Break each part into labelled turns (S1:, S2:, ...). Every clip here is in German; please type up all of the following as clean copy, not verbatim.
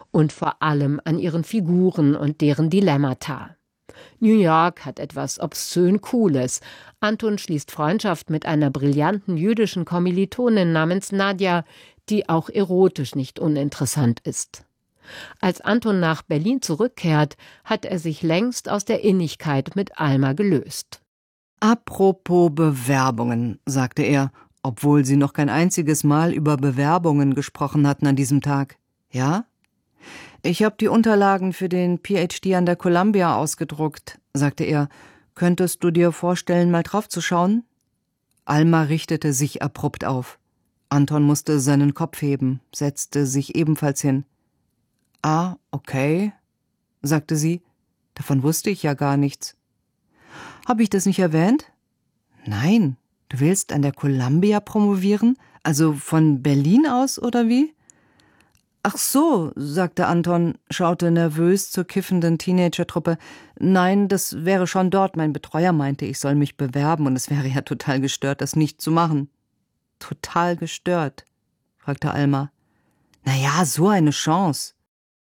S1: und vor allem an ihren Figuren und deren Dilemmata. New York hat etwas obszön Cooles. Anton schließt Freundschaft mit einer brillanten jüdischen Kommilitonin namens Nadja, die auch erotisch nicht uninteressant ist. Als Anton nach Berlin zurückkehrt, hat er sich längst aus der Innigkeit mit Alma gelöst.
S2: »Apropos Bewerbungen«, sagte er, obwohl sie noch kein einziges Mal über Bewerbungen gesprochen hatten an diesem Tag. »Ja?« »Ich habe die Unterlagen für den PhD an der Columbia ausgedruckt«, sagte er. »Könntest du dir vorstellen, mal draufzuschauen?« Alma richtete sich abrupt auf. Anton musste seinen Kopf heben, setzte sich ebenfalls hin. »Ah, okay«, sagte sie. »Davon wusste ich ja gar nichts.« »Habe ich das nicht erwähnt?« »Nein, du willst an der Columbia promovieren? Also von Berlin aus, oder wie?« »Ach so«, sagte Anton, schaute nervös zur kiffenden Teenager-Truppe. »Nein, das wäre schon dort. Mein Betreuer meinte, ich soll mich bewerben, und es wäre ja total gestört, das nicht zu machen.« »Total gestört?« fragte Alma. »Naja, so eine Chance.«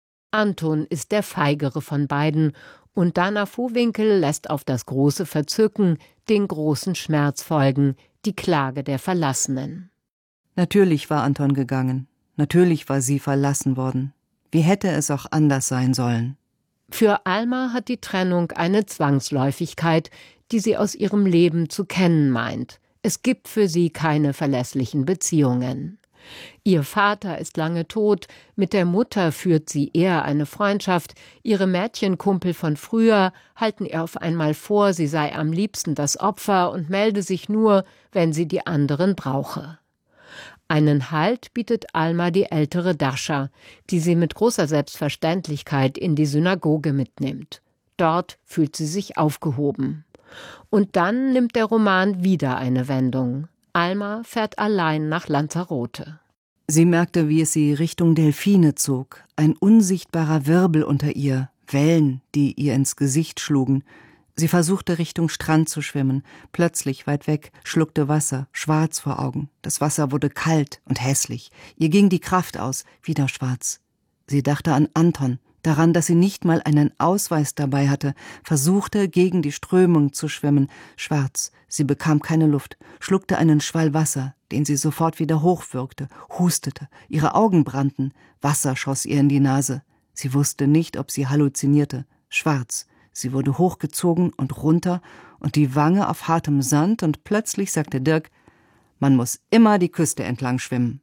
S1: Anton ist der feigere von beiden, und Dana Vohwinkel lässt auf das große Verzücken den großen Schmerz folgen, die Klage der Verlassenen.
S2: Natürlich war Anton gegangen. Natürlich war sie verlassen worden. Wie hätte es auch anders sein sollen?
S1: Für Alma hat die Trennung eine Zwangsläufigkeit, die sie aus ihrem Leben zu kennen meint. Es gibt für sie keine verlässlichen Beziehungen. Ihr Vater ist lange tot, mit der Mutter führt sie eher eine Freundschaft, ihre Mädchenkumpel von früher halten ihr auf einmal vor, sie sei am liebsten das Opfer und melde sich nur, wenn sie die anderen brauche. Einen Halt bietet Alma die ältere Dascha, die sie mit großer Selbstverständlichkeit in die Synagoge mitnimmt. Dort fühlt sie sich aufgehoben. Und dann nimmt der Roman wieder eine Wendung. Alma fährt allein nach Lanzarote.
S2: Sie merkte, wie es sie Richtung Delfine zog. Ein unsichtbarer Wirbel unter ihr, Wellen, die ihr ins Gesicht schlugen. Sie versuchte, Richtung Strand zu schwimmen. Plötzlich, weit weg, schluckte Wasser, schwarz vor Augen. Das Wasser wurde kalt und hässlich. Ihr ging die Kraft aus, wieder schwarz. Sie dachte an Anton, daran, dass sie nicht mal einen Ausweis dabei hatte, versuchte, gegen die Strömung zu schwimmen. Schwarz, sie bekam keine Luft, schluckte einen Schwall Wasser, den sie sofort wieder hochwürgte, hustete, ihre Augen brannten, Wasser schoss ihr in die Nase. Sie wusste nicht, ob sie halluzinierte. Schwarz, sie wurde hochgezogen und runter und die Wange auf hartem Sand, und plötzlich sagte Dirk, man muss immer die Küste entlang schwimmen.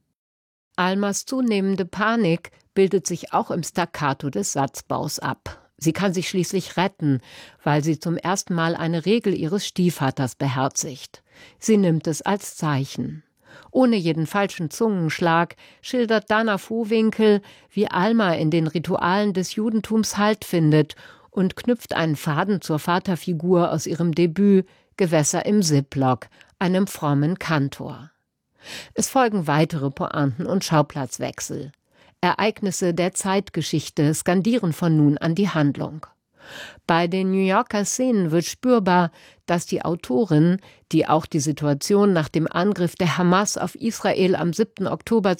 S1: Almas zunehmende Panik bildet sich auch im Staccato des Satzbaus ab. Sie kann sich schließlich retten, weil sie zum ersten Mal eine Regel ihres Stiefvaters beherzigt. Sie nimmt es als Zeichen. Ohne jeden falschen Zungenschlag schildert Dana Vohwinkel, wie Alma in den Ritualen des Judentums Halt findet und knüpft einen Faden zur Vaterfigur aus ihrem Debüt »Gewässer im Ziplock«, einem frommen Kantor. Es folgen weitere Pointen und Schauplatzwechsel. Ereignisse der Zeitgeschichte skandieren von nun an die Handlung. Bei den New Yorker Szenen wird spürbar, dass die Autorin, die auch die Situation nach dem Angriff der Hamas auf Israel am 7. Oktober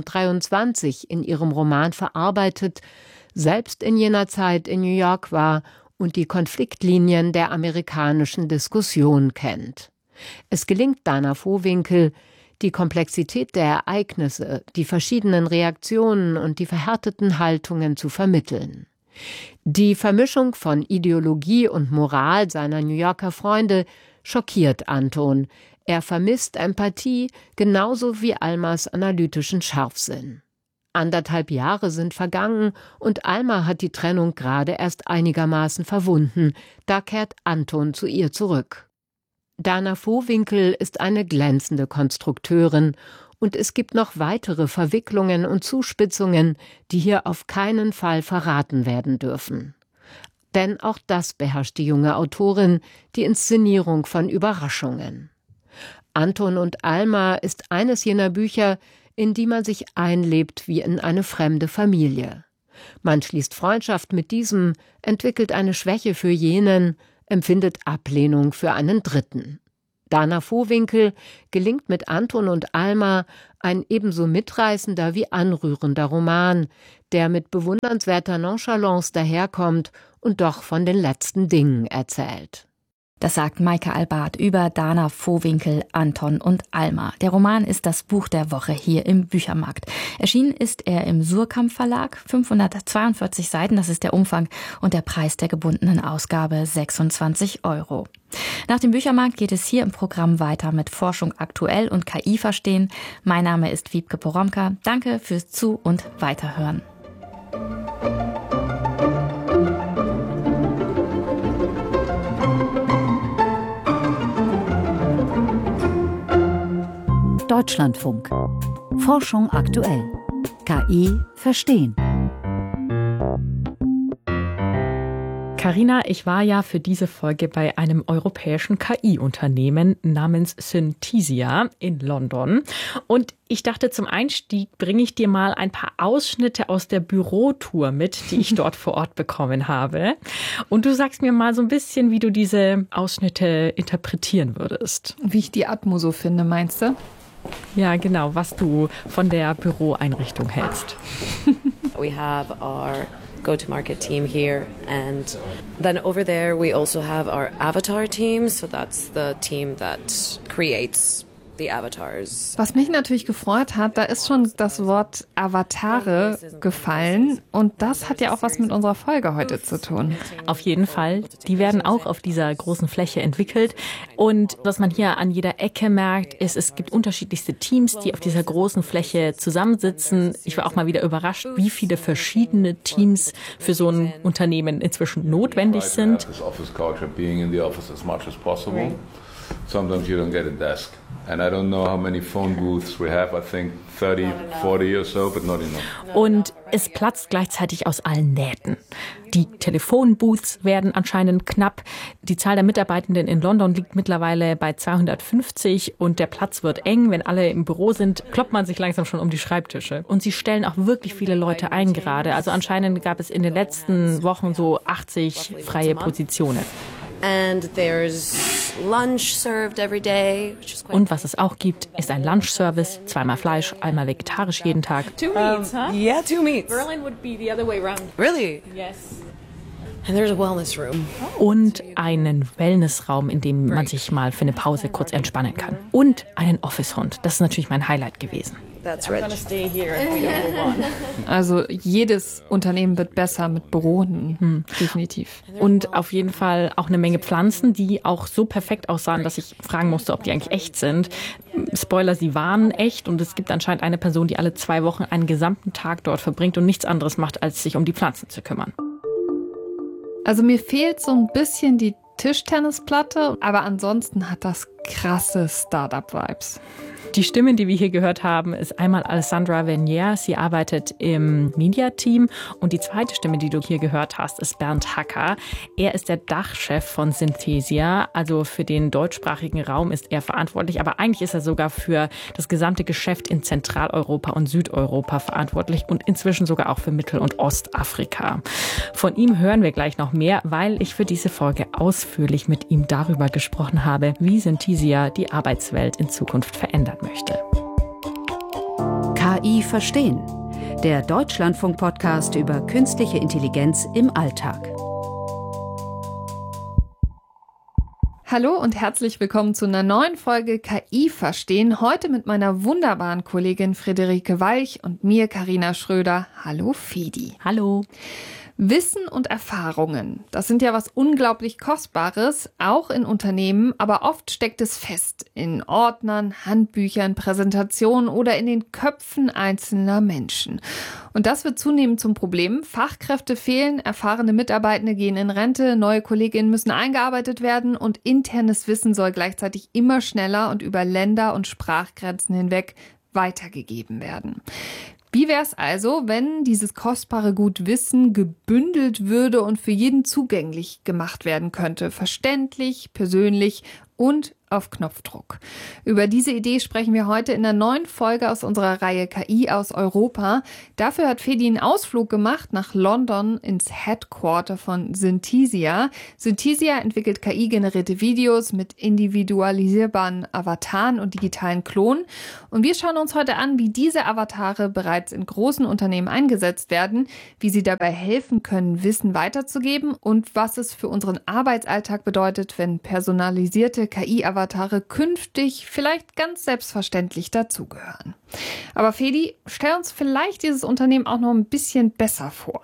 S1: 2023 in ihrem Roman verarbeitet, selbst in jener Zeit in New York war und die Konfliktlinien der amerikanischen Diskussion kennt. Es gelingt Dana Vohwinkel, die Komplexität der Ereignisse, die verschiedenen Reaktionen und die verhärteten Haltungen zu vermitteln. Die Vermischung von Ideologie und Moral seiner New Yorker Freunde schockiert Anton. Er vermisst Empathie, genauso wie Almas analytischen Scharfsinn. 1,5 Jahre sind vergangen und Alma hat die Trennung gerade erst einigermaßen verwunden. Da kehrt Anton zu ihr zurück. Dana Vohwinkel ist eine glänzende Konstrukteurin und es gibt noch weitere Verwicklungen und Zuspitzungen, die hier auf keinen Fall verraten werden dürfen. Denn auch das beherrscht die junge Autorin, die Inszenierung von Überraschungen. Anton und Alma ist eines jener Bücher, in die man sich einlebt wie in eine fremde Familie. Man schließt Freundschaft mit diesem, entwickelt eine Schwäche für jenen, empfindet Ablehnung für einen Dritten. Dana Vohwinkel gelingt mit Anton und Alma ein ebenso mitreißender wie anrührender Roman, der mit bewundernswerter Nonchalance daherkommt und doch von den letzten Dingen erzählt.
S3: Das sagt Maike Albart über Dana Vohwinkel, Anton und Alma. Der Roman ist das Buch der Woche hier im Büchermarkt. Erschienen ist er im Suhrkamp Verlag, 542 Seiten, das ist der Umfang, und der Preis der gebundenen Ausgabe 26 €. Nach dem Büchermarkt geht es hier im Programm weiter mit Forschung aktuell und KI verstehen. Mein Name ist Wiebke Poromka. Danke fürs Zu- und Weiterhören.
S4: Deutschlandfunk. Forschung aktuell. KI verstehen.
S5: Carina, ich war ja für diese Folge bei einem europäischen KI-Unternehmen namens Synthesia in London. Und ich dachte, zum Einstieg bringe ich dir mal ein paar Ausschnitte aus der Bürotour mit, die ich dort vor Ort bekommen habe. Und du sagst mir mal so ein bisschen, wie du diese Ausschnitte interpretieren würdest.
S6: Wie ich die Atmo so finde, meinst du?
S5: Ja, genau, was du von der Büroeinrichtung hältst.
S7: We have our go-to-market team here, and then over there we also have our avatar team, so that's the team that creates the avatars.
S6: Was mich natürlich gefreut hat, da ist schon das Wort Avatare gefallen und das hat ja auch was mit unserer Folge heute zu tun.
S5: Auf jeden Fall. Die werden auch auf dieser großen Fläche entwickelt. Und was man hier an jeder Ecke merkt, ist, es gibt unterschiedlichste Teams, die auf dieser großen Fläche zusammensitzen. Ich war auch mal wieder überrascht, wie viele verschiedene Teams für so ein Unternehmen inzwischen notwendig sind.
S8: Sometimes you don't get a desk. And I don't know how many phone booths we have. I think 30, 40 or so, but not enough.
S5: Und es platzt gleichzeitig aus allen Nähten. Die Telefonbooths werden anscheinend knapp. Die Zahl der Mitarbeitenden in London liegt mittlerweile bei 250 und der Platz wird eng. Wenn alle im Büro sind, kloppt man sich langsam schon um die Schreibtische. Und sie stellen auch wirklich viele Leute ein gerade. Also anscheinend gab es in den letzten Wochen so 80 freie Positionen.
S7: And there's lunch served every day, which is quite
S5: Und was es auch gibt, ist ein Lunchservice, zweimal Fleisch, einmal vegetarisch jeden Tag.
S7: 2 meats, huh? Yeah, 2 meats.
S9: Berlin would be the other way around.
S7: Really?
S9: Yes.
S7: And there's a wellness room.
S5: Und einen Wellnessraum, in dem man sich mal für eine Pause kurz entspannen kann. Und einen Office-Hund. Das ist natürlich mein Highlight gewesen.
S7: That's rich.
S9: Stay here if we don't move on.
S6: Also jedes Unternehmen wird besser mit Bürohunden, definitiv.
S5: Und auf jeden Fall auch eine Menge Pflanzen, die auch so perfekt aussahen, dass ich fragen musste, ob die eigentlich echt sind. Spoiler, sie waren echt und es gibt anscheinend eine Person, die alle 2 Wochen einen gesamten Tag dort verbringt und nichts anderes macht, als sich um die Pflanzen zu kümmern.
S6: Also mir fehlt so ein bisschen die Tischtennisplatte, aber ansonsten hat das krasse Startup-Vibes.
S5: Die Stimme, die wir hier gehört haben, ist einmal Alessandra Vernier. Sie arbeitet im Media-Team. Und die zweite Stimme, die du hier gehört hast, ist Bernd Hacker. Er ist der Dachchef von Synthesia. Also für den deutschsprachigen Raum ist er verantwortlich. Aber eigentlich ist er sogar für das gesamte Geschäft in Zentraleuropa und Südeuropa verantwortlich und inzwischen sogar auch für Mittel- und Ostafrika. Von ihm hören wir gleich noch mehr, weil ich für diese Folge ausführlich mit ihm darüber gesprochen habe, wie Synthesia die Arbeitswelt in Zukunft verändern möchte.
S4: KI verstehen. Der Deutschlandfunk-Podcast über künstliche Intelligenz im Alltag.
S6: Hallo und herzlich willkommen zu einer neuen Folge KI verstehen. Heute mit meiner wunderbaren Kollegin Friederike Walch und mir, Carina Schröder. Hallo Fedi.
S5: Hallo.
S6: Wissen und Erfahrungen, das sind ja was unglaublich Kostbares, auch in Unternehmen, aber oft steckt es fest in Ordnern, Handbüchern, Präsentationen oder in den Köpfen einzelner Menschen. Und das wird zunehmend zum Problem. Fachkräfte fehlen, erfahrene Mitarbeitende gehen in Rente, neue Kolleginnen müssen eingearbeitet werden und internes Wissen soll gleichzeitig immer schneller und über Länder- und Sprachgrenzen hinweg weitergegeben werden. Wie wäre es also, wenn dieses kostbare Gut Wissen gebündelt würde und für jeden zugänglich gemacht werden könnte? Verständlich, persönlich und auf Knopfdruck. Über diese Idee sprechen wir heute in der neuen Folge aus unserer Reihe KI aus Europa. Dafür hat Fedi einen Ausflug gemacht nach London ins Headquarter von Synthesia. Synthesia entwickelt KI-generierte Videos mit individualisierbaren Avataren und digitalen Klonen. Und wir schauen uns heute an, wie diese Avatare bereits in großen Unternehmen eingesetzt werden, wie sie dabei helfen können, Wissen weiterzugeben und was es für unseren Arbeitsalltag bedeutet, wenn personalisierte KI-Avatare künftig vielleicht ganz selbstverständlich dazugehören. Aber Fedi, stell uns vielleicht dieses Unternehmen auch noch ein bisschen besser vor.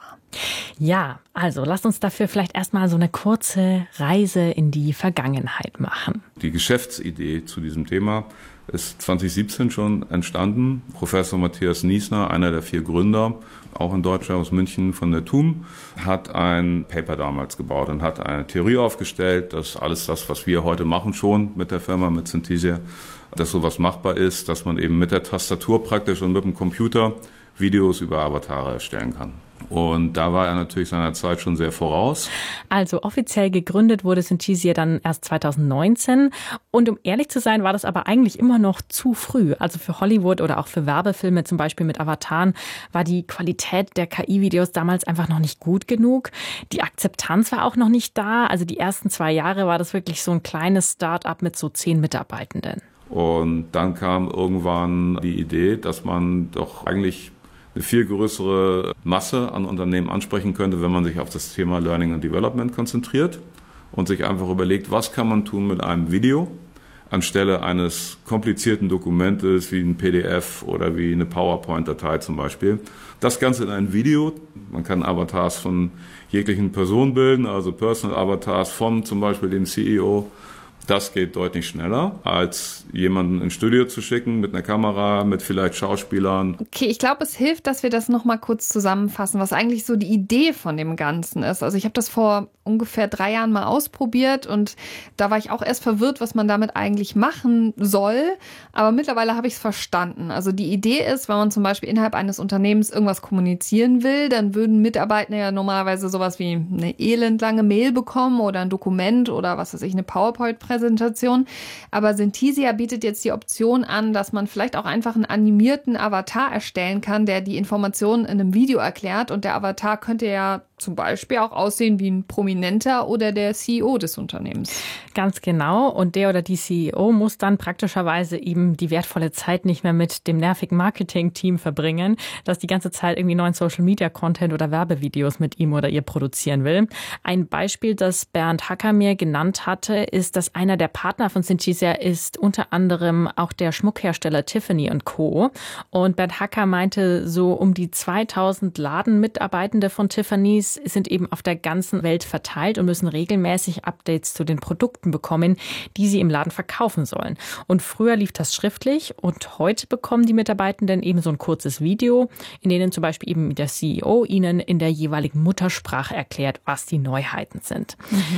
S5: Ja, also lasst uns dafür vielleicht erstmal so eine kurze Reise in die Vergangenheit machen.
S8: Die Geschäftsidee zu diesem Thema ist 2017 schon entstanden. Professor Matthias Niesner, einer der 4 Gründer, auch in Deutschland aus München von der TUM, hat ein Paper damals gebaut und hat eine Theorie aufgestellt, dass alles das, was wir heute machen schon mit der Firma, mit Synthesia, dass sowas machbar ist, dass man eben mit der Tastatur praktisch und mit dem Computer Videos über Avatare erstellen kann. Und da war er natürlich seiner Zeit schon sehr voraus.
S5: Also offiziell gegründet wurde Synthesia dann erst 2019. Und um ehrlich zu sein, war das aber eigentlich immer noch zu früh. Also für Hollywood oder auch für Werbefilme, zum Beispiel mit Avataren, war die Qualität der KI-Videos damals einfach noch nicht gut genug. Die Akzeptanz war auch noch nicht da. Also die ersten 2 Jahre war das wirklich so ein kleines Start-up mit so 10 Mitarbeitenden.
S8: Und dann kam irgendwann die Idee, dass man doch eigentlich eine viel größere Masse an Unternehmen ansprechen könnte, wenn man sich auf das Thema Learning and Development konzentriert und sich einfach überlegt, was kann man tun mit einem Video anstelle eines komplizierten Dokumentes wie ein PDF oder wie eine PowerPoint-Datei zum Beispiel. Das Ganze in ein Video. Man kann Avatars von jeglichen Personen bilden, also Personal Avatars von zum Beispiel dem CEO. Das geht deutlich schneller, als jemanden ins Studio zu schicken mit einer Kamera, mit vielleicht Schauspielern.
S6: Okay, ich glaube, es hilft, dass wir das nochmal kurz zusammenfassen, was eigentlich so die Idee von dem Ganzen ist. Also ich habe das vor ungefähr 3 Jahren mal ausprobiert und da war ich auch erst verwirrt, was man damit eigentlich machen soll. Aber mittlerweile habe ich es verstanden. Also die Idee ist, wenn man zum Beispiel innerhalb eines Unternehmens irgendwas kommunizieren will, dann würden Mitarbeiter ja normalerweise sowas wie eine elendlange Mail bekommen oder ein Dokument oder was weiß ich, eine PowerPoint-Präsentation. Aber Synthesia bietet jetzt die Option an, dass man vielleicht auch einfach einen animierten Avatar erstellen kann, der die Informationen in einem Video erklärt. Und der Avatar könnte ja zum Beispiel auch aussehen wie ein Prominenter oder der CEO des Unternehmens.
S5: Ganz genau. Und der oder die CEO muss dann praktischerweise eben die wertvolle Zeit nicht mehr mit dem nervigen Marketing-Team verbringen, das die ganze Zeit irgendwie neuen Social-Media-Content oder Werbevideos mit ihm oder ihr produzieren will. Ein Beispiel, das Bernd Hacker mir genannt hatte, ist, dass einer der Partner von Synthesia ist unter anderem auch der Schmuckhersteller Tiffany & Co. Und Bernd Hacker meinte, so um die 2000 Ladenmitarbeitende von Tiffany's sind eben auf der ganzen Welt verteilt und müssen regelmäßig Updates zu den Produkten bekommen, die sie im Laden verkaufen sollen. Und früher lief das schriftlich und heute bekommen die Mitarbeitenden eben so ein kurzes Video, in denen zum Beispiel eben der CEO ihnen in der jeweiligen Muttersprache erklärt, was die Neuheiten sind.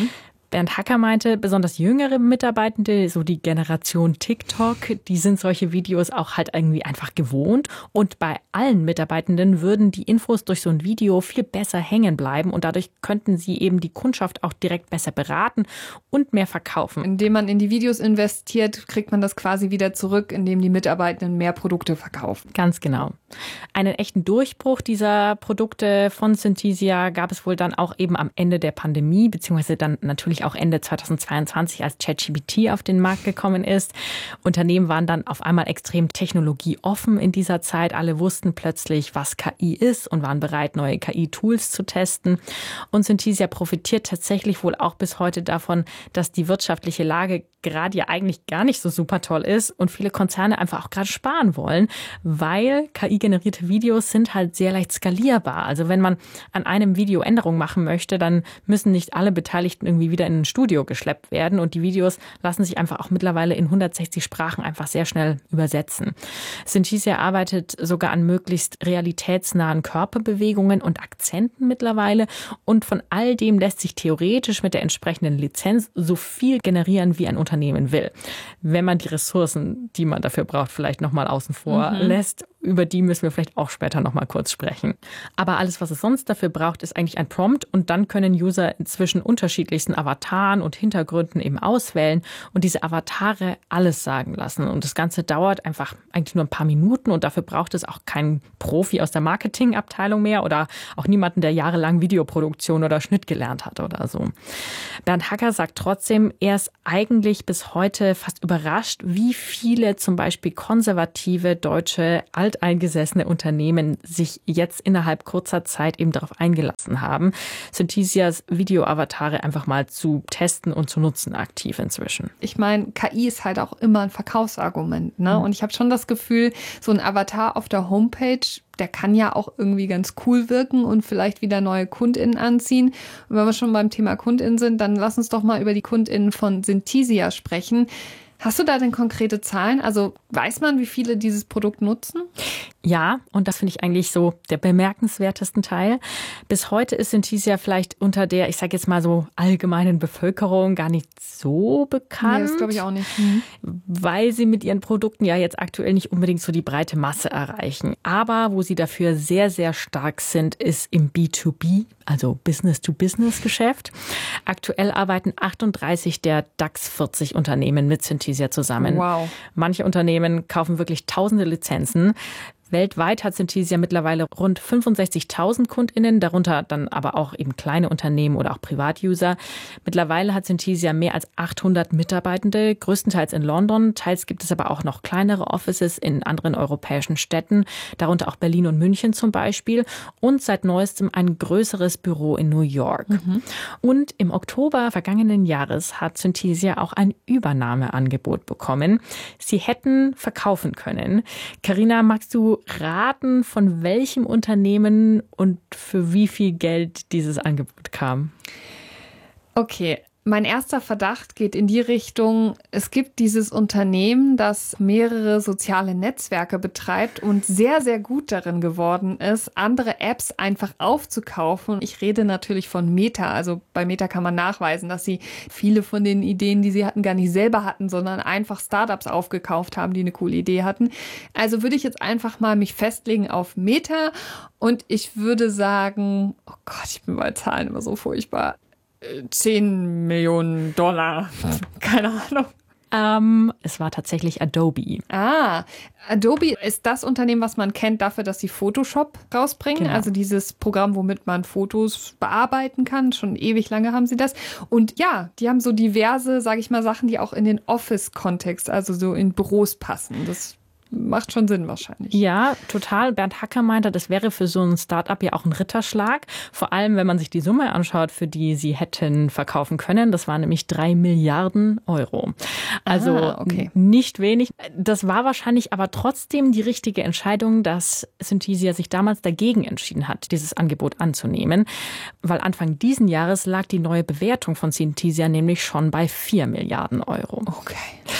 S5: Bernd Hacker meinte, besonders jüngere Mitarbeitende, so die Generation TikTok, die sind solche Videos auch halt irgendwie einfach gewohnt. Und bei allen Mitarbeitenden würden die Infos durch so ein Video viel besser hängen bleiben und dadurch könnten sie eben die Kundschaft auch direkt besser beraten und mehr verkaufen.
S6: Indem man in die Videos investiert, kriegt man das quasi wieder zurück, indem die Mitarbeitenden mehr Produkte verkaufen.
S5: Ganz genau. Einen echten Durchbruch dieser Produkte von Synthesia gab es wohl dann auch eben am Ende der Pandemie, beziehungsweise dann natürlich auch Ende 2022, als ChatGPT auf den Markt gekommen ist. Unternehmen waren dann auf einmal extrem technologieoffen in dieser Zeit. Alle wussten plötzlich, was KI ist und waren bereit, neue KI-Tools zu testen. Und Synthesia profitiert tatsächlich wohl auch bis heute davon, dass die wirtschaftliche Lage gerade ja eigentlich gar nicht so super toll ist und viele Konzerne einfach auch gerade sparen wollen, weil KI-generierte Videos sind halt sehr leicht skalierbar. Also wenn man an einem Video Änderungen machen möchte, dann müssen nicht alle Beteiligten irgendwie wieder in ein Studio geschleppt werden und die Videos lassen sich einfach auch mittlerweile in 160 Sprachen einfach sehr schnell übersetzen. Synthesia arbeitet sogar an möglichst realitätsnahen Körperbewegungen und Akzenten mittlerweile und von all dem lässt sich theoretisch mit der entsprechenden Lizenz so viel generieren, wie ein Unternehmen will. Wenn man die Ressourcen, die man dafür braucht, vielleicht nochmal außen vor lässt. über die müssen wir vielleicht auch später noch mal kurz sprechen. Aber alles, was es sonst dafür braucht, ist eigentlich ein Prompt und dann können User inzwischen unterschiedlichsten Avataren und Hintergründen eben auswählen und diese Avatare alles sagen lassen. Und das Ganze dauert einfach eigentlich nur ein paar Minuten und dafür braucht es auch keinen Profi aus der Marketingabteilung mehr oder auch niemanden, der jahrelang Videoproduktion oder Schnitt gelernt hat oder so. Bernd Hacker sagt trotzdem, er ist eigentlich bis heute fast überrascht, wie viele zum Beispiel konservative deutsche alteingesessene Unternehmen sich jetzt innerhalb kurzer Zeit eben darauf eingelassen haben, Synthesias Video-Avatare einfach mal zu testen und zu nutzen aktiv inzwischen.
S6: Ich meine, KI ist halt auch immer ein Verkaufsargument, ne? Und ich habe schon das Gefühl, so ein Avatar auf der Homepage, der kann ja auch irgendwie ganz cool wirken und vielleicht wieder neue KundInnen anziehen. Und wenn wir schon beim Thema KundInnen sind, dann lass uns doch mal über die KundInnen von Synthesia sprechen. Hast du da denn konkrete Zahlen? Also weiß man, wie viele dieses Produkt nutzen?
S5: Ja, und das finde ich eigentlich so der bemerkenswertesten Teil. Bis heute ist Synthesia vielleicht unter der, ich sage jetzt mal so, allgemeinen Bevölkerung gar nicht so bekannt.
S6: Nee, das glaube ich auch nicht.
S5: Weil sie mit ihren Produkten ja jetzt aktuell nicht unbedingt so die breite Masse erreichen. Aber wo sie dafür sehr, sehr stark sind, ist im B2B, also Business-to-Business-Geschäft. Aktuell arbeiten 38 der DAX 40 Unternehmen mit Synthesia zusammen.
S6: Wow.
S5: Manche Unternehmen kaufen wirklich tausende Lizenzen. Weltweit hat Synthesia mittlerweile rund 65.000 KundInnen, darunter dann aber auch eben kleine Unternehmen oder auch Privatuser. Mittlerweile hat Synthesia mehr als 800 Mitarbeitende, größtenteils in London. Teils gibt es aber auch noch kleinere Offices in anderen europäischen Städten, darunter auch Berlin und München zum Beispiel. Und seit neuestem ein größeres Büro in New York. Und im Oktober vergangenen Jahres hat Synthesia auch ein Übernahmeangebot bekommen. Sie hätten verkaufen können. Carina, magst du raten, von welchem Unternehmen und für wie viel Geld dieses Angebot kam?
S6: Okay, mein erster Verdacht geht in die Richtung, es gibt dieses Unternehmen, das mehrere soziale Netzwerke betreibt und sehr, sehr gut darin geworden ist, andere Apps einfach aufzukaufen. Ich rede natürlich von Meta. Also bei Meta kann man nachweisen, dass sie viele von den Ideen, die sie hatten, gar nicht selber hatten, sondern einfach Startups aufgekauft haben, die eine coole Idee hatten. Also würde ich jetzt einfach mal mich festlegen auf Meta und ich würde sagen, oh Gott, ich bin bei Zahlen immer so furchtbar, 10 Millionen Dollar. Keine Ahnung.
S5: Es war tatsächlich Adobe.
S6: Adobe ist das Unternehmen, was man kennt dafür, dass sie Photoshop rausbringen.
S5: Genau.
S6: Also dieses Programm, womit man Fotos bearbeiten kann. Schon ewig lange haben sie das. Und ja, die haben so diverse, sage ich mal, Sachen, die auch in den Office-Kontext, also so in Büros passen. Das macht schon Sinn wahrscheinlich.
S5: Ja, total. Bernd Hacker meinte, das wäre für so ein Start-up ja auch ein Ritterschlag. Vor allem, wenn man sich die Summe anschaut, für die sie hätten verkaufen können. Das waren nämlich 3 Milliarden Euro. Also
S6: okay.
S5: Nicht wenig. Das war wahrscheinlich aber trotzdem die richtige Entscheidung, dass Synthesia sich damals dagegen entschieden hat, dieses Angebot anzunehmen. Weil Anfang diesen Jahres lag die neue Bewertung von Synthesia nämlich schon bei 4 Milliarden Euro.
S6: Okay.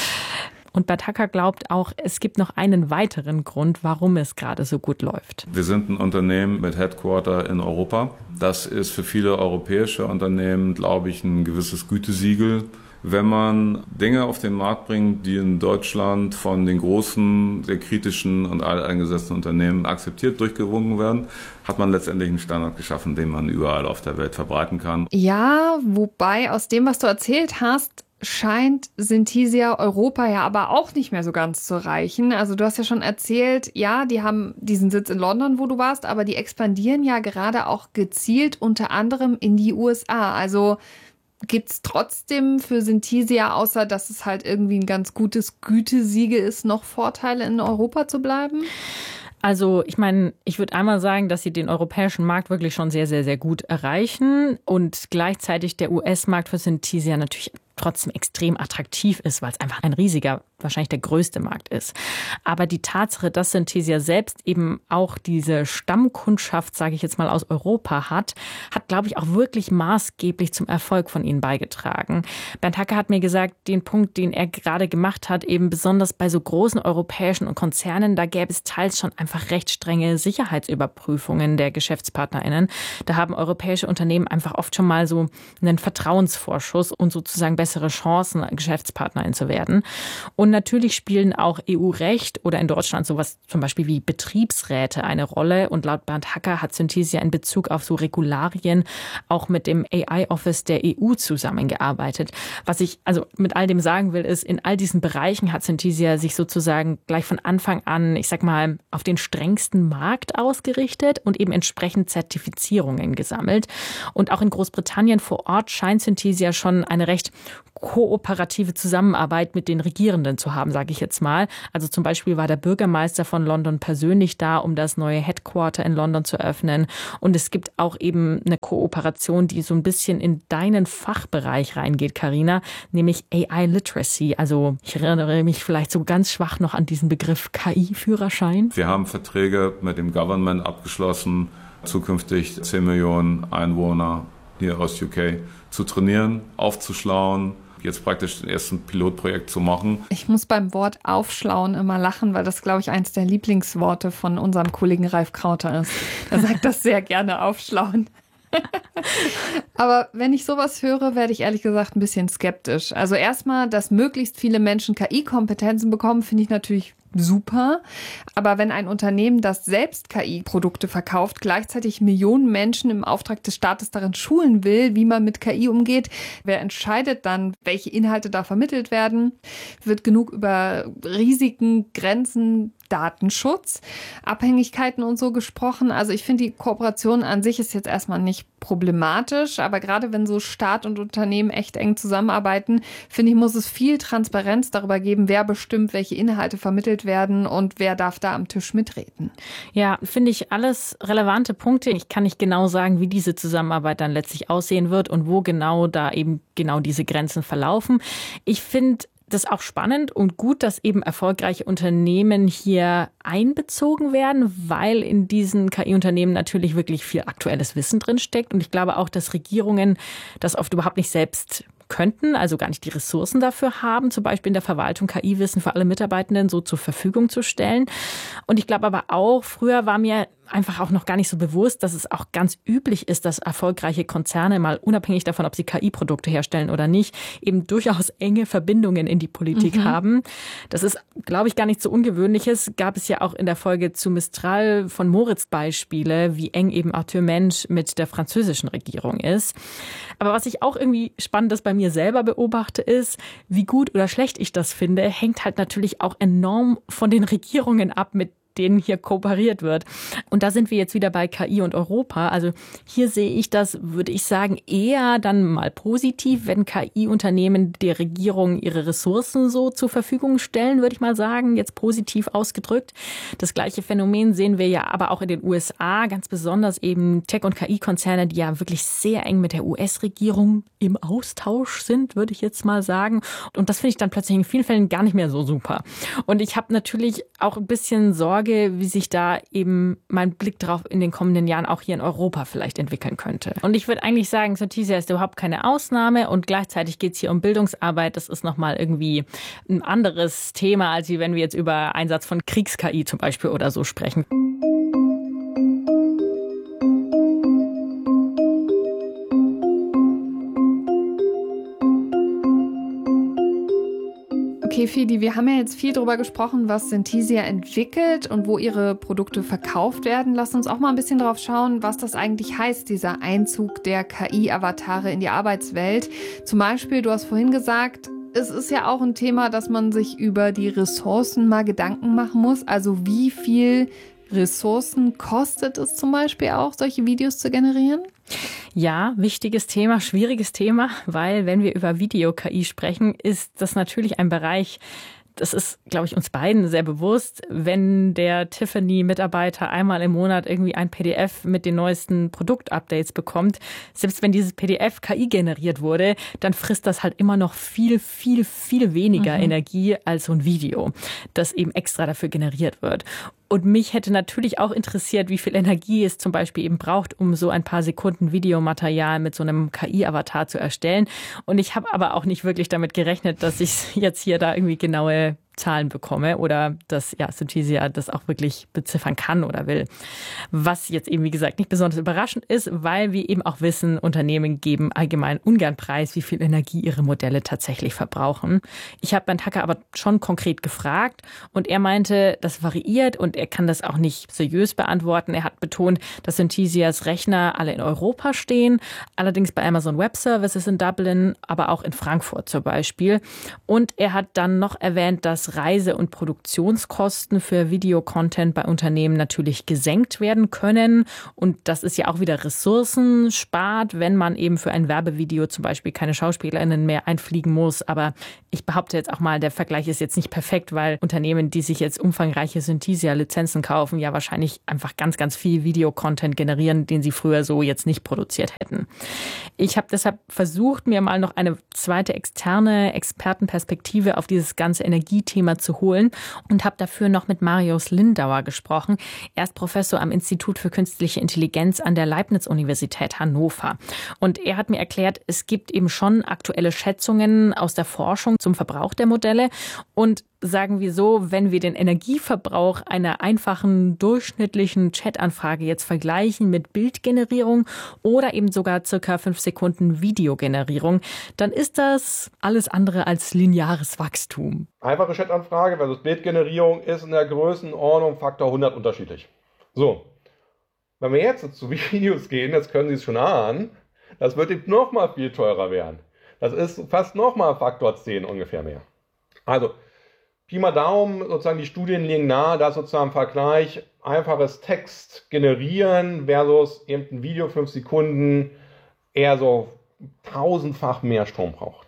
S5: Und Bernd Hacker glaubt auch, es gibt noch einen weiteren Grund, warum es gerade so gut läuft.
S8: Wir sind ein Unternehmen mit Headquarter in Europa. Das ist für viele europäische Unternehmen, glaube ich, ein gewisses Gütesiegel. Wenn man Dinge auf den Markt bringt, die in Deutschland von den großen, sehr kritischen und alteingesessenen Unternehmen akzeptiert, durchgewunken werden, hat man letztendlich einen Standard geschaffen, den man überall auf der Welt verbreiten kann.
S6: Ja, wobei aus dem, was du erzählt hast, scheint Synthesia Europa ja aber auch nicht mehr so ganz zu reichen. Also du hast ja schon erzählt, ja, die haben diesen Sitz in London, wo du warst, aber die expandieren ja gerade auch gezielt unter anderem in die USA. Also gibt's trotzdem für Synthesia, außer dass es halt irgendwie ein ganz gutes Gütesiegel ist, noch Vorteile in Europa zu bleiben?
S5: Also ich meine, ich würde einmal sagen, dass sie den europäischen Markt wirklich schon sehr, sehr, sehr gut erreichen und gleichzeitig der US-Markt für Synthesia natürlich trotzdem extrem attraktiv ist, weil es einfach ein riesiger, wahrscheinlich der größte Markt ist. Aber die Tatsache, dass Synthesia selbst eben auch diese Stammkundschaft, sage ich jetzt mal, aus Europa hat, glaube ich, auch wirklich maßgeblich zum Erfolg von ihnen beigetragen. Bernd Hacker hat mir gesagt, den Punkt, den er gerade gemacht hat, eben besonders bei so großen europäischen Konzernen, da gäbe es teils schon einfach recht strenge Sicherheitsüberprüfungen der GeschäftspartnerInnen. Da haben europäische Unternehmen einfach oft schon mal so einen Vertrauensvorschuss und sozusagen bessere bessere Chancen, Geschäftspartnerin zu werden. Und natürlich spielen auch EU-Recht oder in Deutschland sowas zum Beispiel wie Betriebsräte eine Rolle. Und laut Bernd Hacker hat Synthesia in Bezug auf so Regularien auch mit dem AI-Office der EU zusammengearbeitet. Was ich also mit all dem sagen will, ist, in all diesen Bereichen hat Synthesia sich sozusagen gleich von Anfang an, ich sag mal, auf den strengsten Markt ausgerichtet und eben entsprechend Zertifizierungen gesammelt. Und auch in Großbritannien vor Ort scheint Synthesia schon eine recht kooperative Zusammenarbeit mit den Regierenden zu haben, sage ich jetzt mal. Also zum Beispiel war der Bürgermeister von London persönlich da, um das neue Headquarter in London zu eröffnen. Und es gibt auch eben eine Kooperation, die so ein bisschen in deinen Fachbereich reingeht, Carina, nämlich AI Literacy. Also ich erinnere mich vielleicht so ganz schwach noch an diesen Begriff KI-Führerschein.
S8: Wir haben Verträge mit dem Government abgeschlossen, zukünftig 10 Millionen Einwohner hier aus UK zu trainieren, aufzuschlauen, jetzt praktisch das erste Pilotprojekt zu machen.
S6: Ich muss beim Wort aufschlauen immer lachen, weil das, glaube ich, eins der Lieblingsworte von unserem Kollegen Ralf Krauter ist. Er sagt das sehr gerne, aufschlauen. Aber wenn ich sowas höre, werde ich ehrlich gesagt ein bisschen skeptisch. Also erstmal, dass möglichst viele Menschen KI-Kompetenzen bekommen, finde ich natürlich super. Aber wenn ein Unternehmen, das selbst KI-Produkte verkauft, gleichzeitig Millionen Menschen im Auftrag des Staates darin schulen will, wie man mit KI umgeht, wer entscheidet dann, welche Inhalte da vermittelt werden? Wird genug über Risiken, Grenzen, Datenschutz, Abhängigkeiten und so gesprochen. Also ich finde, die Kooperation an sich ist jetzt erstmal nicht problematisch, aber gerade wenn so Staat und Unternehmen echt eng zusammenarbeiten, finde ich, muss es viel Transparenz darüber geben, wer bestimmt, welche Inhalte vermittelt werden und wer darf da am Tisch mitreden.
S5: Ja, finde ich alles relevante Punkte. Ich kann nicht genau sagen, wie diese Zusammenarbeit dann letztlich aussehen wird und wo genau da eben genau diese Grenzen verlaufen. Ich finde das ist auch spannend und gut, dass eben erfolgreiche Unternehmen hier einbezogen werden, weil in diesen KI-Unternehmen natürlich wirklich viel aktuelles Wissen drinsteckt. Und ich glaube auch, dass Regierungen das oft überhaupt nicht selbst könnten, also gar nicht die Ressourcen dafür haben, zum Beispiel in der Verwaltung KI-Wissen für alle Mitarbeitenden so zur Verfügung zu stellen. Und ich glaube aber auch, früher war mir einfach auch noch gar nicht so bewusst, dass es auch ganz üblich ist, dass erfolgreiche Konzerne mal unabhängig davon, ob sie KI-Produkte herstellen oder nicht, eben durchaus enge Verbindungen in die Politik haben. Das ist, glaube ich, gar nichts so Ungewöhnliches. Gab es ja auch in der Folge zu Mistral von Moritz Beispiele, wie eng eben Arthur Mensch mit der französischen Regierung ist. Aber was ich auch irgendwie Spannendes bei mir selber beobachte, ist, wie gut oder schlecht ich das finde, hängt halt natürlich auch enorm von den Regierungen ab, mit denen hier kooperiert wird. Und da sind wir jetzt wieder bei KI und Europa. Also hier sehe ich das, würde ich sagen, eher dann mal positiv, wenn KI-Unternehmen der Regierung ihre Ressourcen so zur Verfügung stellen, würde ich mal sagen, jetzt positiv ausgedrückt. Das gleiche Phänomen sehen wir ja aber auch in den USA, ganz besonders eben Tech- und KI-Konzerne, die ja wirklich sehr eng mit der US-Regierung im Austausch sind, würde ich jetzt mal sagen. Und das finde ich dann plötzlich in vielen Fällen gar nicht mehr so super. Und ich habe natürlich auch ein bisschen Sorge, wie sich da eben mein Blick drauf in den kommenden Jahren auch hier in Europa vielleicht entwickeln könnte. Und ich würde eigentlich sagen, Synthesia ist überhaupt keine Ausnahme und gleichzeitig geht es hier um Bildungsarbeit. Das ist nochmal irgendwie ein anderes Thema, als wenn wir jetzt über Einsatz von Kriegs-KI zum Beispiel oder so sprechen.
S6: Okay, Fidi, wir haben ja jetzt viel darüber gesprochen, was Synthesia entwickelt und wo ihre Produkte verkauft werden. Lass uns auch mal ein bisschen drauf schauen, was das eigentlich heißt, dieser Einzug der KI-Avatare in die Arbeitswelt. Zum Beispiel, du hast vorhin gesagt, es ist ja auch ein Thema, dass man sich über die Ressourcen mal Gedanken machen muss. Also wie viel Ressourcen kostet es zum Beispiel auch, solche Videos zu generieren?
S5: Ja, wichtiges Thema, schwieriges Thema, weil wenn wir über Video-KI sprechen, ist das natürlich ein Bereich, das ist, glaube ich, uns beiden sehr bewusst, wenn der Tiffany-Mitarbeiter einmal im Monat irgendwie ein PDF mit den neuesten Produktupdates bekommt, selbst wenn dieses PDF KI generiert wurde, dann frisst das halt immer noch viel, viel, viel weniger Energie als so ein Video, das eben extra dafür generiert wird. Und mich hätte natürlich auch interessiert, wie viel Energie es zum Beispiel eben braucht, um so ein paar Sekunden Videomaterial mit so einem KI-Avatar zu erstellen. Und ich habe aber auch nicht wirklich damit gerechnet, dass ich jetzt hier da irgendwie genaue Zahlen bekomme oder dass Synthesia das auch wirklich beziffern kann oder will. Was jetzt eben, wie gesagt, nicht besonders überraschend ist, weil wir eben auch wissen, Unternehmen geben allgemein ungern preis, wie viel Energie ihre Modelle tatsächlich verbrauchen. Ich habe Bernd Hacker aber schon konkret gefragt und er meinte, das variiert und er kann das auch nicht seriös beantworten. Er hat betont, dass Synthesias Rechner alle in Europa stehen, allerdings bei Amazon Web Services in Dublin, aber auch in Frankfurt zum Beispiel. Und er hat dann noch erwähnt, dass Reise- und Produktionskosten für Videocontent bei Unternehmen natürlich gesenkt werden können. Und das ist ja auch wieder Ressourcen spart, wenn man eben für ein Werbevideo zum Beispiel keine SchauspielerInnen mehr einfliegen muss. Aber ich behaupte jetzt auch mal, der Vergleich ist jetzt nicht perfekt, weil Unternehmen, die sich jetzt umfangreiche Synthesia-Lizenzen kaufen, ja wahrscheinlich einfach ganz, ganz viel Videocontent generieren, den sie früher so jetzt nicht produziert hätten. Ich habe deshalb versucht, mir mal noch eine zweite externe Expertenperspektive auf dieses ganze Energiethema zu holen und habe dafür noch mit Marius Lindauer gesprochen. Er ist Professor am Institut für Künstliche Intelligenz an der Leibniz-Universität Hannover. Und er hat mir erklärt, es gibt eben schon aktuelle Schätzungen aus der Forschung zum Verbrauch der Modelle. Und sagen wir so, wenn wir den Energieverbrauch einer einfachen, durchschnittlichen Chatanfrage jetzt vergleichen mit Bildgenerierung oder eben sogar circa 5 Sekunden Videogenerierung, dann ist das alles andere als lineares Wachstum.
S10: Einfache Chatanfrage versus Bildgenerierung ist in der Größenordnung Faktor 100 unterschiedlich. So, wenn wir jetzt zu Videos gehen, jetzt können Sie es schon ahnen, das wird eben nochmal viel teurer werden. Das ist fast nochmal Faktor 10 ungefähr mehr. Also, Pi mal Daumen, sozusagen die Studien legen nahe, dass sozusagen im Vergleich einfaches Text generieren versus eben ein Video 5 Sekunden eher so 1000-fach mehr Strom braucht.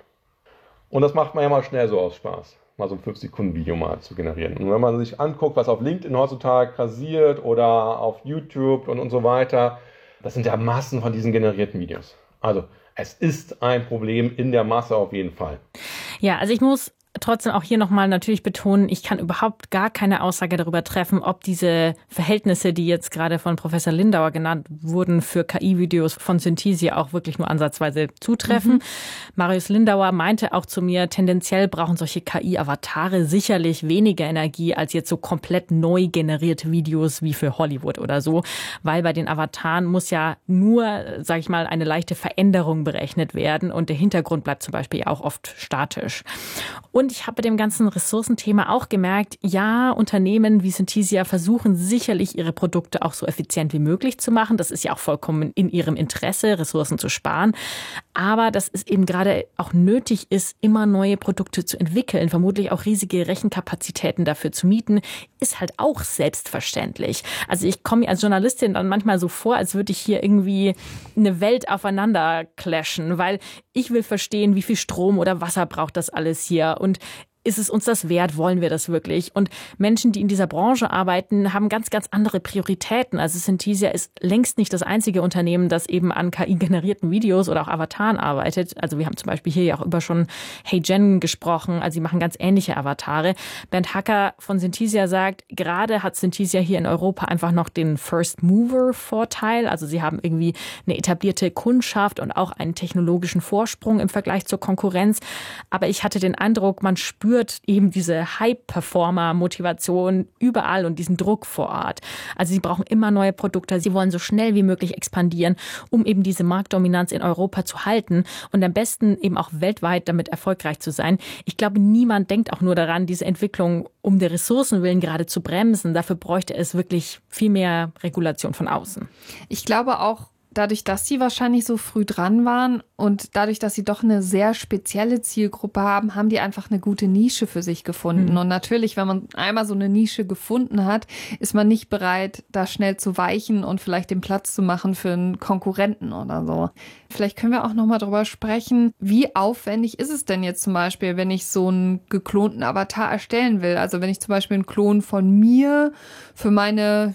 S10: Und das macht man ja mal schnell so aus Spaß, mal so ein 5-Sekunden-Video mal zu generieren. Und wenn man sich anguckt, was auf LinkedIn heutzutage passiert oder auf YouTube und so weiter, das sind ja Massen von diesen generierten Videos. Also es ist ein Problem in der Masse auf jeden Fall.
S5: Ja, also ich muss trotzdem auch hier nochmal natürlich betonen, ich kann überhaupt gar keine Aussage darüber treffen, ob diese Verhältnisse, die jetzt gerade von Professor Lindauer genannt wurden, für KI-Videos von Synthesia auch wirklich nur ansatzweise zutreffen. Marius Lindauer meinte auch zu mir, tendenziell brauchen solche KI-Avatare sicherlich weniger Energie als jetzt so komplett neu generierte Videos wie für Hollywood oder so, weil bei den Avataren muss ja nur, sage ich mal, eine leichte Veränderung berechnet werden und der Hintergrund bleibt zum Beispiel auch oft statisch. Und ich habe bei dem ganzen Ressourcenthema auch gemerkt, ja, Unternehmen wie Synthesia versuchen sicherlich ihre Produkte auch so effizient wie möglich zu machen. Das ist ja auch vollkommen in ihrem Interesse, Ressourcen zu sparen. Aber dass es eben gerade auch nötig ist, immer neue Produkte zu entwickeln, vermutlich auch riesige Rechenkapazitäten dafür zu mieten, ist halt auch selbstverständlich. Also ich komme mir als Journalistin dann manchmal so vor, als würde ich hier irgendwie eine Welt aufeinander clashen, weil ich will verstehen, wie viel Strom oder Wasser braucht das alles hier und ist es uns das wert? Wollen wir das wirklich? Und Menschen, die in dieser Branche arbeiten, haben ganz, ganz andere Prioritäten. Also Synthesia ist längst nicht das einzige Unternehmen, das eben an KI-generierten Videos oder auch Avataren arbeitet. Also wir haben zum Beispiel hier ja auch über schon HeyGen gesprochen. Also sie machen ganz ähnliche Avatare. Bernd Hacker von Synthesia sagt, gerade hat Synthesia hier in Europa einfach noch den First-Mover-Vorteil. Also sie haben irgendwie eine etablierte Kundschaft und auch einen technologischen Vorsprung im Vergleich zur Konkurrenz. Aber ich hatte den Eindruck, man spürt eben diese High-Performer-Motivation überall und diesen Druck vor Ort. Also sie brauchen immer neue Produkte, sie wollen so schnell wie möglich expandieren, um eben diese Marktdominanz in Europa zu halten und am besten eben auch weltweit damit erfolgreich zu sein. Ich glaube, niemand denkt auch nur daran, diese Entwicklung um der Ressourcen willen gerade zu bremsen. Dafür bräuchte es wirklich viel mehr Regulation von außen.
S6: Ich glaube auch, dadurch, dass sie wahrscheinlich so früh dran waren und dadurch, dass sie doch eine sehr spezielle Zielgruppe haben, haben die einfach eine gute Nische für sich gefunden. Und natürlich, wenn man einmal so eine Nische gefunden hat, ist man nicht bereit, da schnell zu weichen und vielleicht den Platz zu machen für einen Konkurrenten oder so. Vielleicht können wir auch noch mal drüber sprechen, wie aufwendig ist es denn jetzt zum Beispiel, wenn ich so einen geklonten Avatar erstellen will? Also wenn ich zum Beispiel einen Klon von mir für meine,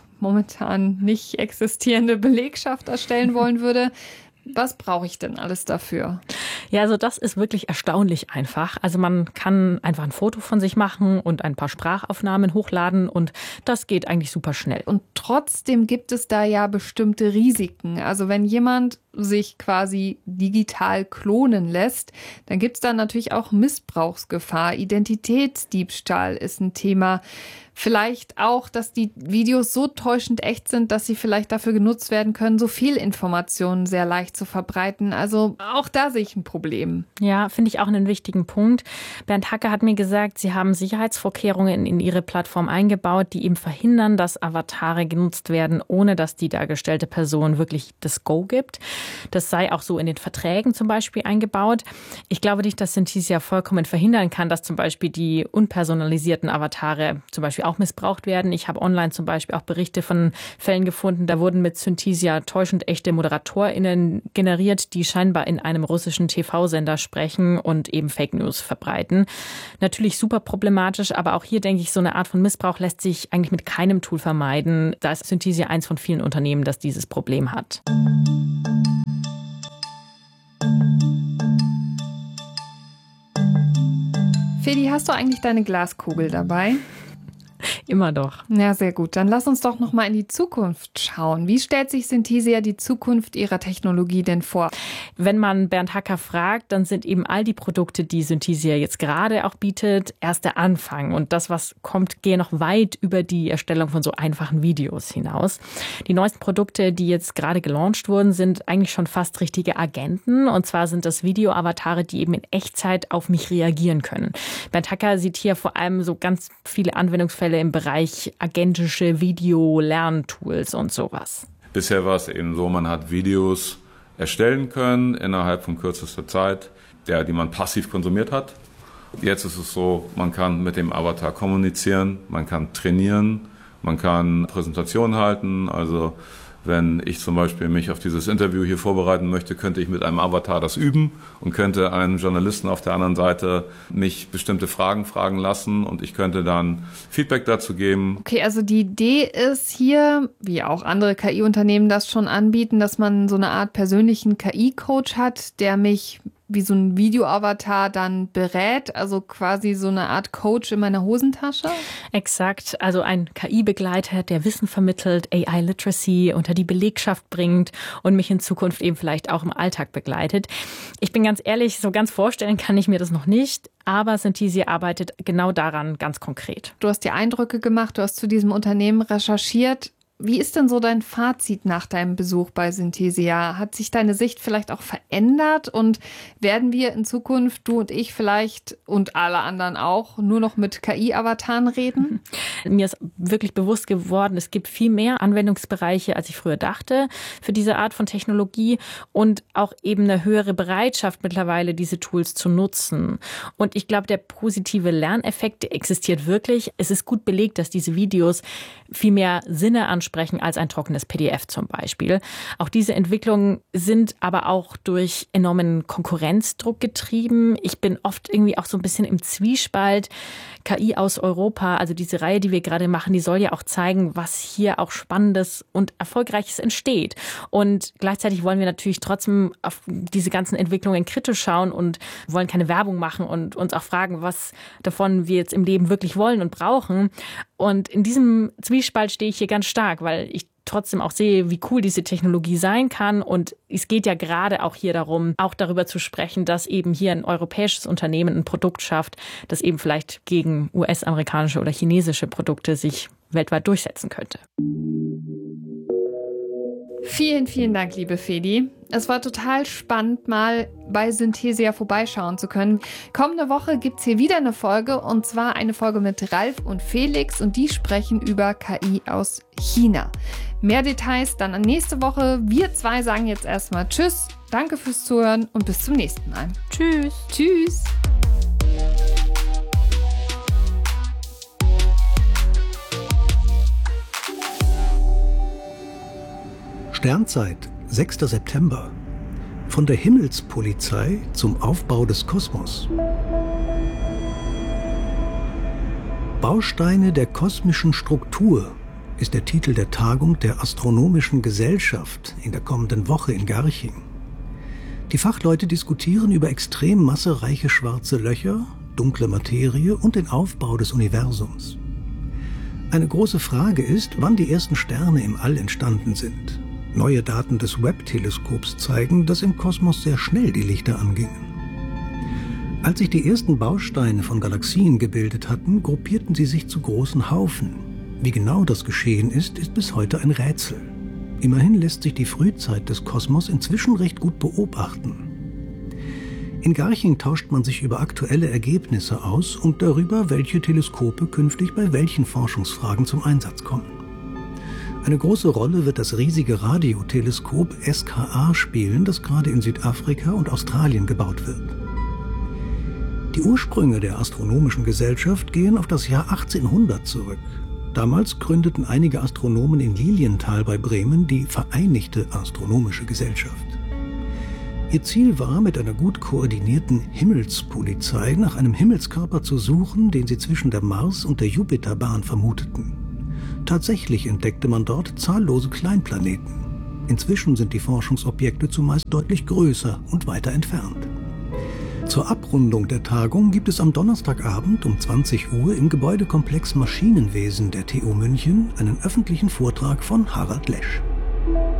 S6: momentan nicht existierende Belegschaft erstellen wollen würde. Was brauche ich denn alles dafür?
S5: Ja, also das ist wirklich erstaunlich einfach. Also man kann einfach ein Foto von sich machen und ein paar Sprachaufnahmen hochladen und das geht eigentlich super schnell.
S6: Und trotzdem gibt es da ja bestimmte Risiken. Also wenn jemand sich quasi digital klonen lässt, dann gibt es da natürlich auch Missbrauchsgefahr. Identitätsdiebstahl ist ein Thema. Vielleicht auch, dass die Videos so täuschend echt sind, dass sie vielleicht dafür genutzt werden können, so viel Informationen sehr leicht zu verbreiten. Also auch da sehe ich ein Problem.
S5: Ja, finde ich auch einen wichtigen Punkt. Bernd Hacker hat mir gesagt, sie haben Sicherheitsvorkehrungen in ihre Plattform eingebaut, die eben verhindern, dass Avatare genutzt werden, ohne dass die dargestellte Person wirklich das Go gibt. Das sei auch so in den Verträgen zum Beispiel eingebaut. Ich glaube nicht, dass Synthesia vollkommen verhindern kann, dass zum Beispiel die unpersonalisierten Avatare zum Beispiel auch missbraucht werden. Ich habe online zum Beispiel auch Berichte von Fällen gefunden, da wurden mit Synthesia täuschend echte ModeratorInnen generiert, die scheinbar in einem russischen TV-Sender sprechen und eben Fake News verbreiten. Natürlich super problematisch, aber auch hier denke ich, so eine Art von Missbrauch lässt sich eigentlich mit keinem Tool vermeiden. Da ist Synthesia eins von vielen Unternehmen, das dieses Problem hat.
S6: Fedi, hast du eigentlich deine Glaskugel dabei?
S5: Immer doch.
S6: Ja, sehr gut. Dann lass uns doch noch mal in die Zukunft schauen. Wie stellt sich Synthesia die Zukunft ihrer Technologie denn vor?
S5: Wenn man Bernd Hacker fragt, dann sind eben all die Produkte, die Synthesia jetzt gerade auch bietet, erst der Anfang. Und das, was kommt, gehe noch weit über die Erstellung von so einfachen Videos hinaus. Die neuesten Produkte, die jetzt gerade gelauncht wurden, sind eigentlich schon fast richtige Agenten. Und zwar sind das Video-Avatare, die eben in Echtzeit auf mich reagieren können. Bernd Hacker sieht hier vor allem so ganz viele Anwendungsfälle im Bereich agentische Video-Lerntools und sowas.
S8: Bisher war es eben so, man hat Videos erstellen können innerhalb von kürzester Zeit, die man passiv konsumiert hat. Jetzt ist es so, man kann mit dem Avatar kommunizieren, man kann trainieren, man kann Präsentationen halten. Also wenn ich zum Beispiel mich auf dieses Interview hier vorbereiten möchte, könnte ich mit einem Avatar das üben und könnte einen Journalisten auf der anderen Seite mich bestimmte Fragen fragen lassen und ich könnte dann Feedback dazu geben.
S6: Okay, also die Idee ist hier, wie auch andere KI-Unternehmen das schon anbieten, dass man so eine Art persönlichen KI-Coach hat, der mich wie so ein Video-Avatar dann berät, also quasi so eine Art Coach in meiner Hosentasche?
S5: Exakt, also ein KI-Begleiter, der Wissen vermittelt, AI-Literacy unter die Belegschaft bringt und mich in Zukunft eben vielleicht auch im Alltag begleitet. Ich bin ganz ehrlich, so ganz vorstellen kann ich mir das noch nicht, aber Synthesia arbeitet genau daran ganz konkret.
S6: Du hast dir Eindrücke gemacht, du hast zu diesem Unternehmen recherchiert. Wie ist denn so dein Fazit nach deinem Besuch bei Synthesia? Hat sich deine Sicht vielleicht auch verändert und werden wir in Zukunft, du und ich vielleicht und alle anderen auch, nur noch mit KI-Avataren reden?
S5: Mir ist wirklich bewusst geworden, es gibt viel mehr Anwendungsbereiche, als ich früher dachte, für diese Art von Technologie und auch eben eine höhere Bereitschaft mittlerweile, diese Tools zu nutzen. Und ich glaube, der positive Lerneffekt existiert wirklich. Es ist gut belegt, dass diese Videos viel mehr Sinne ansprechen als ein trockenes PDF zum Beispiel. Auch diese Entwicklungen sind aber auch durch enormen Konkurrenzdruck getrieben. Ich bin oft irgendwie auch so ein bisschen im Zwiespalt. KI aus Europa, also diese Reihe, die wir gerade machen, die soll ja auch zeigen, was hier auch Spannendes und Erfolgreiches entsteht. Und gleichzeitig wollen wir natürlich trotzdem auf diese ganzen Entwicklungen kritisch schauen und wollen keine Werbung machen und uns auch fragen, was davon wir jetzt im Leben wirklich wollen und brauchen. Und in diesem Zwiespalt stehe ich hier ganz stark, weil ich trotzdem auch sehe, wie cool diese Technologie sein kann. Und es geht ja gerade auch hier darum, auch darüber zu sprechen, dass eben hier ein europäisches Unternehmen ein Produkt schafft, das eben vielleicht gegen US-amerikanische oder chinesische Produkte sich weltweit durchsetzen könnte.
S6: Vielen, vielen Dank, liebe Fedi. Es war total spannend, mal bei Synthesia vorbeischauen zu können. Kommende Woche gibt's hier wieder eine Folge, und zwar eine Folge mit Ralf und Felix, und die sprechen über KI aus China. Mehr Details dann nächste Woche. Wir zwei sagen jetzt erstmal Tschüss, danke fürs Zuhören und bis zum nächsten Mal.
S5: Tschüss.
S6: Tschüss.
S11: Sternzeit, 6. September. Von der Himmelspolizei zum Aufbau des Kosmos. Bausteine der kosmischen Struktur ist der Titel der Tagung der Astronomischen Gesellschaft in der kommenden Woche in Garching. Die Fachleute diskutieren über extrem massereiche schwarze Löcher, dunkle Materie und den Aufbau des Universums. Eine große Frage ist, wann die ersten Sterne im All entstanden sind. Neue Daten des Webb-Teleskops zeigen, dass im Kosmos sehr schnell die Lichter angingen. Als sich die ersten Bausteine von Galaxien gebildet hatten, gruppierten sie sich zu großen Haufen. Wie genau das geschehen ist, ist bis heute ein Rätsel. Immerhin lässt sich die Frühzeit des Kosmos inzwischen recht gut beobachten. In Garching tauscht man sich über aktuelle Ergebnisse aus und darüber, welche Teleskope künftig bei welchen Forschungsfragen zum Einsatz kommen. Eine große Rolle wird das riesige Radioteleskop SKA spielen, das gerade in Südafrika und Australien gebaut wird. Die Ursprünge der Astronomischen Gesellschaft gehen auf das Jahr 1800 zurück. Damals gründeten einige Astronomen in Lilienthal bei Bremen die Vereinigte Astronomische Gesellschaft. Ihr Ziel war, mit einer gut koordinierten Himmelspolizei nach einem Himmelskörper zu suchen, den sie zwischen der Mars- und der Jupiterbahn vermuteten. Tatsächlich entdeckte man dort zahllose Kleinplaneten. Inzwischen sind die Forschungsobjekte zumeist deutlich größer und weiter entfernt. Zur Abrundung der Tagung gibt es am Donnerstagabend um 20 Uhr im Gebäudekomplex Maschinenwesen der TU München einen öffentlichen Vortrag von Harald Lesch.